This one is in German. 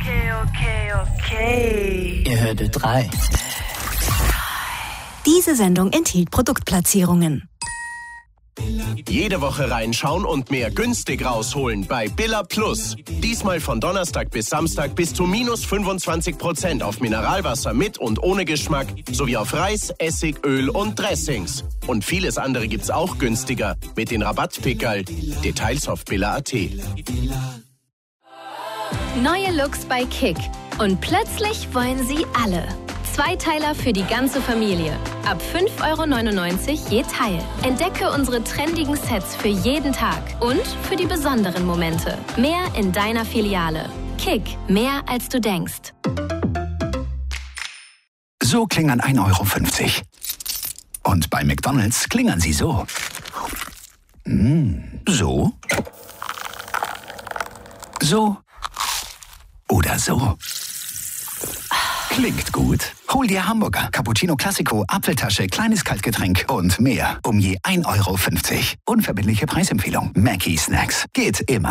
Okay. Ihr hörte 3. Diese Sendung enthielt Produktplatzierungen. Jede Woche reinschauen und mehr günstig rausholen bei Billa Plus. Diesmal von Donnerstag bis Samstag bis zu minus 25% auf Mineralwasser mit und ohne Geschmack sowie auf Reis, Essig, Öl und Dressings. Und vieles andere gibt's auch günstiger mit den Rabattpickerl. Details auf billa.at. Neue Looks bei Kick. Und plötzlich wollen sie alle. Zweiteiler für die ganze Familie. Ab 5,99 € je Teil. Entdecke unsere trendigen Sets für jeden Tag und für die besonderen Momente. Mehr in deiner Filiale. Kick, mehr als du denkst. So klingern 1,50 € Und bei McDonald's klingern sie so. So. So. Oder so. Klingt gut. Hol dir Hamburger, Cappuccino Classico, Apfeltasche, kleines Kaltgetränk und mehr. Um je 1,50 €. Unverbindliche Preisempfehlung. Mackie Snacks. Geht immer.